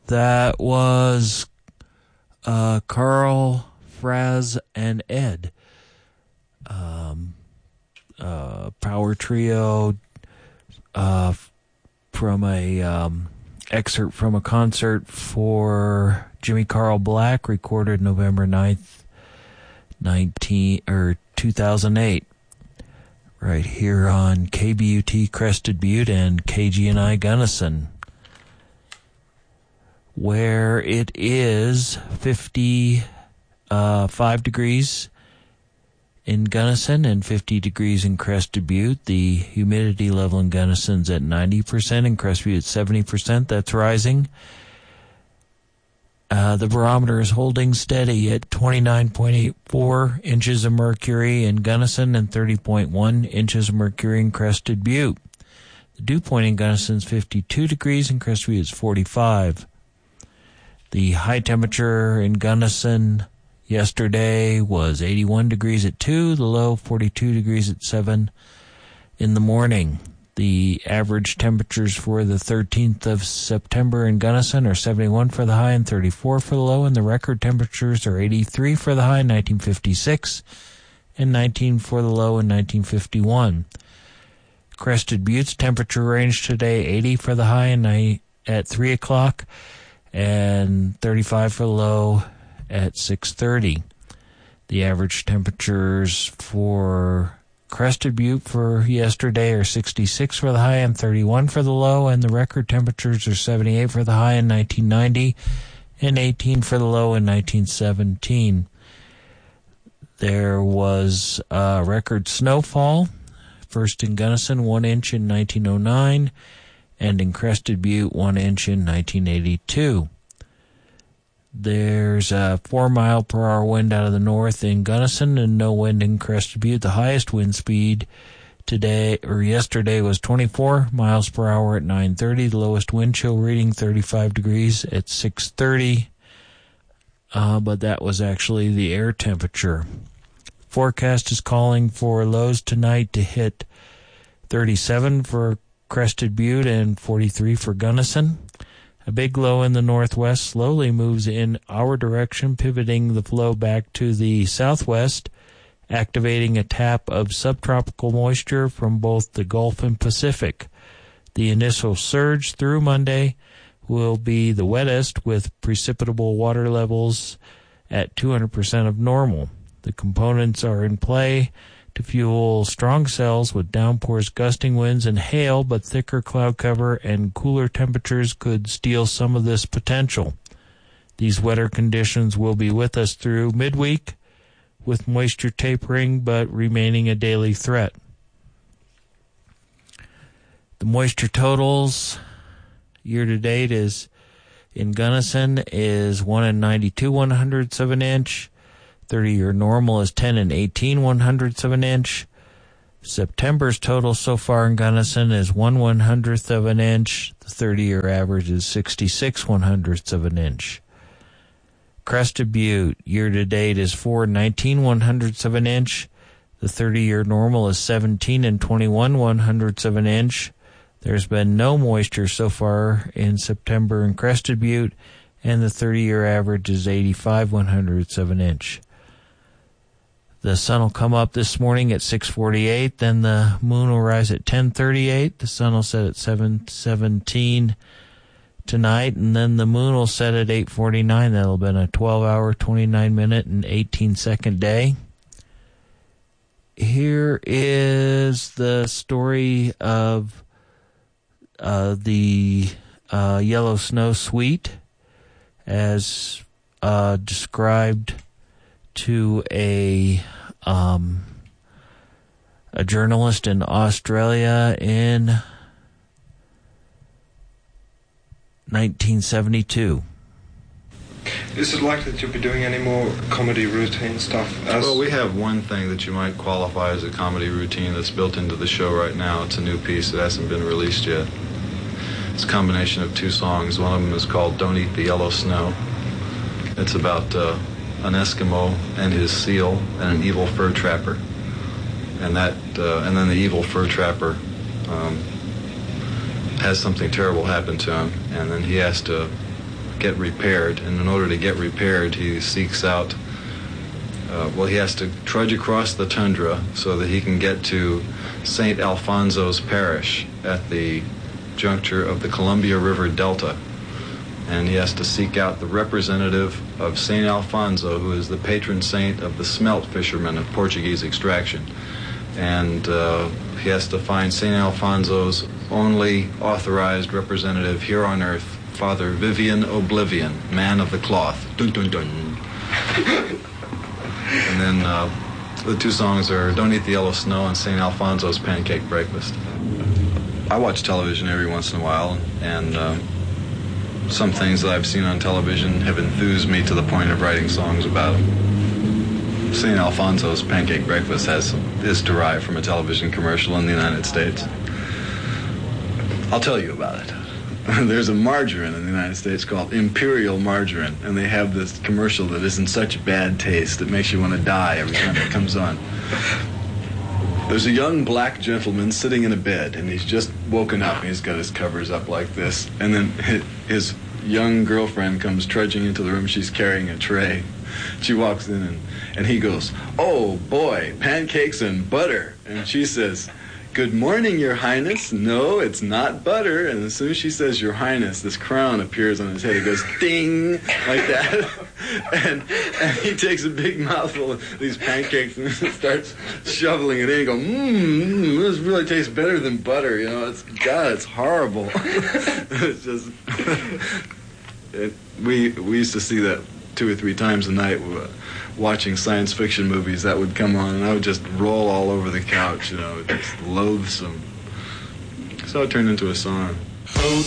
That was Carl, Fraz, and Ed. Power trio from a excerpt from a concert for Jimmy Carl Black, recorded November 9th, 2008. Right here on KBUT Crested Butte and KGNI Gunnison, where it is 55 degrees in Gunnison and 50 degrees in Crested Butte. The humidity level in Gunnison's at 90%, in Crested Butte at 70%. That's rising. The barometer is holding steady at 29.84 inches of mercury in Gunnison and 30.1 inches of mercury in Crested Butte. The dew point in Gunnison is 52 degrees, in Crested Butte is 45. The high temperature in Gunnison yesterday was 81 degrees at 2, the low 42 degrees at 7 in the morning. The average temperatures for the 13th of September in Gunnison are 71 for the high and 34 for the low, and the record temperatures are 83 for the high in 1956 and 19 for the low in 1951. Crested Butte's temperature range today, 80 for the high and at 3 o'clock and 35 for the low at 6:30. The average temperatures for Crested Butte for yesterday are 66 for the high and 31 for the low, and the record temperatures are 78 for the high in 1990 and 18 for the low in 1917. There was record snowfall, first in Gunnison, 1 inch in 1909, and in Crested Butte, 1 inch in 1982. There's a 4-mile-per-hour wind out of the north in Gunnison and no wind in Crested Butte. The highest wind speed yesterday was 24 miles per hour at 9:30. The lowest wind chill reading 35 degrees at 6:30. But that was actually the air temperature. Forecast is calling for lows tonight to hit 37 for Crested Butte and 43 for Gunnison. A big low in the northwest slowly moves in our direction, pivoting the flow back to the southwest, activating a tap of subtropical moisture from both the Gulf and Pacific. The initial surge through Monday will be the wettest, with precipitable water levels at 200% of normal. The components are in play to fuel strong cells with downpours, gusting winds, and hail, but thicker cloud cover and cooler temperatures could steal some of this potential. These wetter conditions will be with us through midweek, with moisture tapering but remaining a daily threat. The moisture totals year-to-date is in Gunnison is 1 in 92 100ths of an inch. 30-year normal is 10 and 18 100ths of an inch. September's total so far in Gunnison is 1 100th of an inch. The 30-year average is 66 100ths of an inch. Crested Butte year-to-date is 4 and 19 100ths of an inch. The 30-year normal is 17 and 21 100ths of an inch. There's been no moisture so far in September in Crested Butte, and the 30-year average is 85 100ths of an inch. The sun will come up this morning at 6:48, then the moon will rise at 10:38. The sun will set at 7:17 tonight, and then the moon will set at 8:49. That'll have been a 12-hour, 29-minute, and 18-second day. Here is the story of the Yellow Snow Suite as described to a journalist in Australia in 1972. Is it likely that you'll be doing any more comedy routine stuff? Well, we have one thing that you might qualify as a comedy routine that's built into the show right now. It's a new piece that hasn't been released yet. It's a combination of two songs. One of them is called Don't Eat the Yellow Snow. It's about an Eskimo and his seal and an evil fur trapper, and then the evil fur trapper has something terrible happen to him, and then he has to get repaired. And in order to get repaired, he seeks out, he has to trudge across the tundra so that he can get to St. Alfonso's Parish at the juncture of the Columbia River Delta. And he has to seek out the representative of St. Alfonso, who is the patron saint of the smelt fishermen of Portuguese extraction. And he has to find St. Alfonso's only authorized representative here on earth, Father Vivian Oblivion, man of the cloth. Dun, dun, dun. And then the two songs are Don't Eat the Yellow Snow and St. Alfonso's Pancake Breakfast. I watch television every once in a while, and some things that I've seen on television have enthused me to the point of writing songs about them. St. Alfonso's Pancake Breakfast is derived from a television commercial in the United States. I'll tell you about it. There's a margarine in the United States called Imperial Margarine, and they have this commercial that is in such bad taste it makes you want to die every time it comes on. There's a young black gentleman sitting in a bed, and he's just woken up, and he's got his covers up like this, and then his young girlfriend comes trudging into the room. She's carrying a tray. She walks in, and he goes, "Oh, boy, pancakes and butter." And she says, "Good morning, Your Highness." "No, it's not butter." And as soon as she says Your Highness, this crown appears on his head. It goes ding, like that. And he takes a big mouthful of these pancakes and starts shoveling it in. He goes, this really tastes better than butter. You know, it's horrible. It's just, we used to see that 2 or 3 times a night watching science fiction movies. That would come on, and I would just roll all over the couch, you know, just loathsome. So it turned into a song.